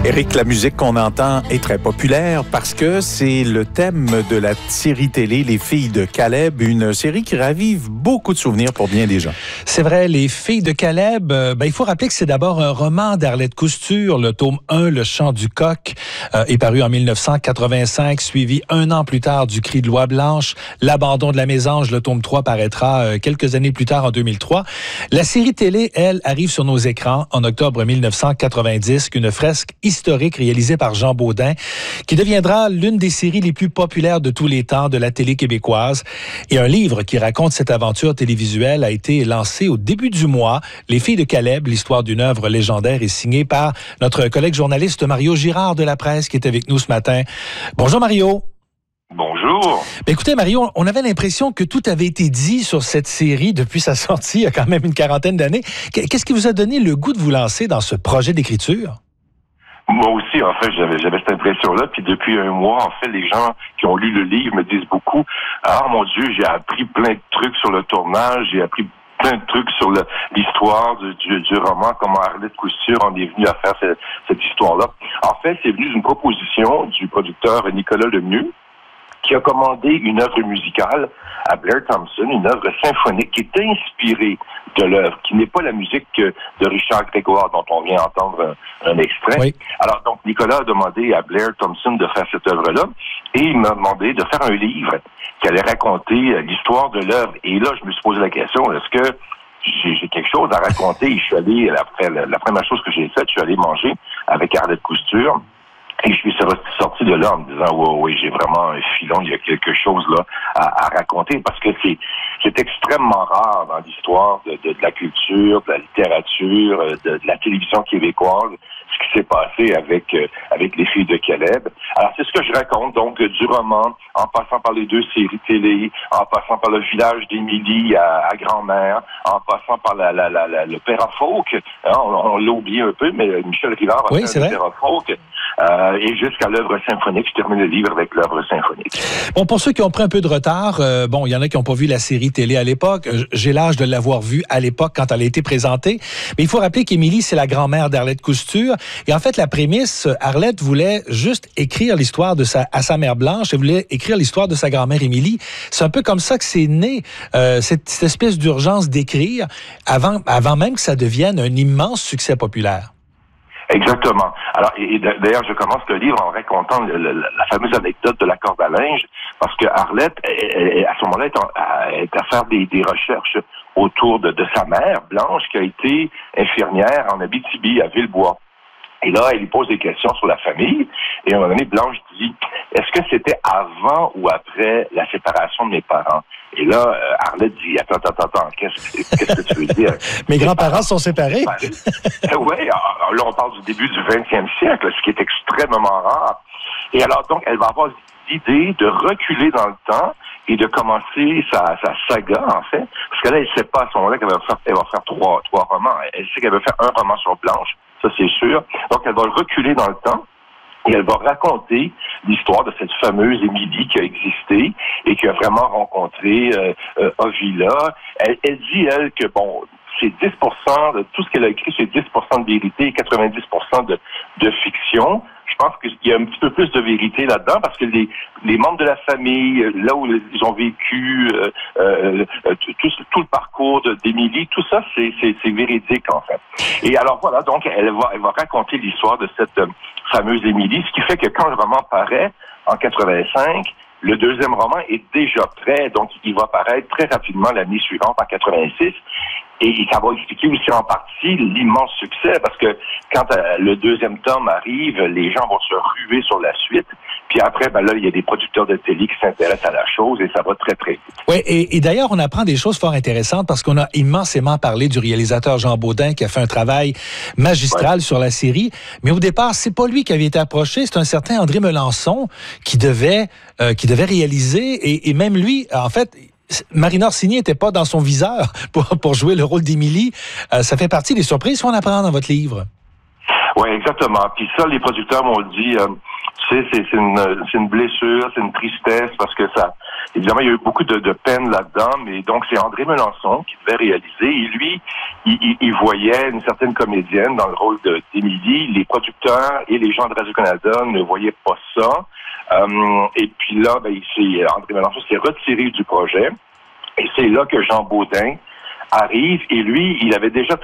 Éric, la musique qu'on entend est très populaire parce que c'est le thème de la série télé Les Filles de Caleb, une série qui ravive beaucoup de souvenirs pour bien des gens. C'est vrai, Les Filles de Caleb, il faut rappeler que c'est d'abord un roman d'Arlette Cousture. Le tome 1, Le chant du coq, est paru en 1985, suivi un an plus tard du Cri de l'oie blanche. L'abandon de la mésange, le tome 3, paraîtra quelques années plus tard, en 2003. La série télé, elle, arrive sur nos écrans en octobre 1990, qu'une fresque historique réalisée par Jean Baudin, qui deviendra l'une des séries les plus populaires de tous les temps de la télé québécoise. Et un livre qui raconte cette aventure télévisuelle a été lancé au début du mois. Les Filles de Caleb, l'histoire d'une œuvre légendaire, est signée par notre collègue journaliste Mario Girard de La Presse, qui est avec nous ce matin. Bonjour Mario. Bonjour. Écoutez Mario, on avait l'impression que tout avait été dit sur cette série depuis sa sortie il y a quand même une quarantaine d'années. Qu'est-ce qui vous a donné le goût de vous lancer dans ce projet d'écriture? Moi aussi, en fait, j'avais cette impression-là. Puis depuis un mois, en fait, les gens qui ont lu le livre me disent beaucoup « Ah, mon Dieu, j'ai appris plein de trucs sur le tournage, j'ai appris plein de trucs sur l'histoire du roman, comment Arlette Cousture en est venu à faire cette histoire-là. » En fait, c'est venu d'une proposition du producteur Nicolas Lemieux, qui a commandé une œuvre musicale à Blair Thompson, une œuvre symphonique qui est inspirée de l'œuvre, qui n'est pas la musique de Richard Grégoire dont on vient entendre un extrait. Oui. Alors, donc, Nicolas a demandé à Blair Thompson de faire cette œuvre-là, et il m'a demandé de faire un livre qui allait raconter l'histoire de l'œuvre. Et là, je me suis posé la question, est-ce que j'ai quelque chose à raconter? Et je suis allé, la première chose que j'ai faite, je suis allé manger avec Arlette Cousture. Et je suis sorti de là en me disant, oui, j'ai vraiment un filon, il y a quelque chose là à raconter, parce que c'est extrêmement rare dans l'histoire de la culture, de la littérature, de la télévision québécoise, ce qui s'est passé avec Les Filles de Caleb. Alors, c'est ce que je raconte, donc, du roman, en passant par les deux séries télé, en passant par le village d'Émilie à Grand-Mère, en passant par le Père Folk, hein, on l'a oublié un peu, mais Michel Rivard a fait le Père Folk. Et jusqu'à l'œuvre symphonique. Je termine le livre avec l'œuvre symphonique. Bon, pour ceux qui ont pris un peu de retard, il y en a qui n'ont pas vu la série télé à l'époque. J'ai l'âge de l'avoir vue à l'époque quand elle a été présentée. Mais il faut rappeler qu'Émilie, c'est la grand-mère d'Arlette Cousture. Et en fait, la prémisse, Arlette voulait juste écrire l'histoire à sa mère Blanche. Elle voulait écrire l'histoire de sa grand-mère Émilie. C'est un peu comme ça que c'est né, cette espèce d'urgence d'écrire avant même que ça devienne un immense succès populaire. Exactement. Alors, et d'ailleurs, je commence le livre en racontant la fameuse anecdote de la corde à linge, parce que Arlette, à ce moment-là, est à faire des recherches autour de sa mère, Blanche, qui a été infirmière en Abitibi, à Villebois. Et là, elle lui pose des questions sur la famille, et à un moment donné, Blanche dit, est-ce que c'était avant ou après la séparation de mes parents? Et là, Arlette dit, attends, qu'est-ce que tu veux dire? Mes grands-parents sont séparés? Oui, là, on parle du début du 20e siècle, ce qui est extrêmement rare. Et alors, donc, elle va avoir l'idée de reculer dans le temps et de commencer sa saga, en fait, parce que là, elle ne sait pas à ce moment-là qu'elle va faire trois romans. Elle sait qu'elle va faire un roman sur Blanche, ça c'est sûr. Donc, elle va reculer dans le temps. Et elle va raconter l'histoire de cette fameuse Émilie qui a existé et qui a vraiment rencontré Ovila. Elle dit, elle, que bon, c'est 10% de tout ce qu'elle a écrit, c'est 10% de vérité et 90% de fiction. Je pense qu'il y a un petit peu plus de vérité là-dedans parce que les membres de la famille, là où ils ont vécu, tout le parcours d'Émilie, tout ça, c'est véridique en fait. Et alors voilà, donc elle va raconter l'histoire de cette fameuse Émilie, ce qui fait que quand le roman paraît en 85, le deuxième roman est déjà prêt, donc il va paraître très rapidement l'année suivante, en 86. Et ça va expliquer aussi en partie l'immense succès, parce que quand le deuxième tome arrive, les gens vont se ruer sur la suite. Puis après, là, il y a des producteurs de télé qui s'intéressent à la chose et ça va très, très vite. Oui, et d'ailleurs, on apprend des choses fort intéressantes parce qu'on a immensément parlé du réalisateur Jean Baudin qui a fait un travail magistral sur la série. Mais au départ, c'est pas lui qui avait été approché, c'est un certain André Melançon qui devait réaliser. Et même lui, en fait, Marina Orsini n'était pas dans son viseur pour jouer le rôle d'Émilie. Ça fait partie des surprises qu'on apprend dans votre livre. Oui, exactement. Puis ça, les producteurs m'ont dit, c'est une blessure, c'est une tristesse parce que ça, évidemment, il y a eu beaucoup de peine là-dedans, mais donc c'est André Melançon qui devait réaliser et lui, il voyait une certaine comédienne dans le rôle d'Émilie. Les producteurs et les gens de Radio-Canada ne voyaient pas ça. Et puis là, André Melançon s'est retiré du projet et c'est là que Jean Baudin arrive et lui, il avait déjà